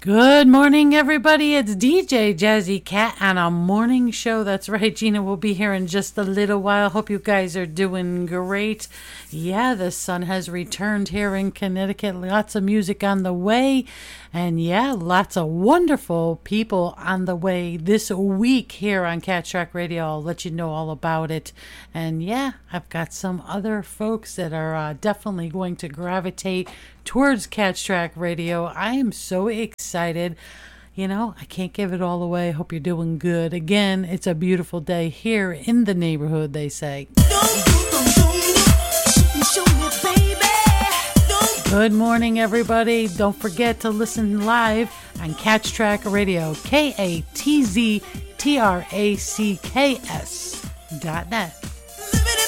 Good morning, everybody. It's DJ Jazzy Cat on a morning show. That's right, Gina will be here in just a little while. Hope you guys are doing great. Yeah, the sun has returned here in Connecticut. Lots of music on the way. And yeah, lots of wonderful people on the way this week here on Cat Track Radio. I'll let you know all about it. And yeah, I've got some other folks that are definitely going to gravitate towards Cat Track Radio. I am so excited. You know, I can't give it all away. Hope you're doing good. Again, it's a beautiful day here in the neighborhood, they say. Good morning, everybody. Don't forget to listen live on Catch Track Radio, KATZTRACKS.net.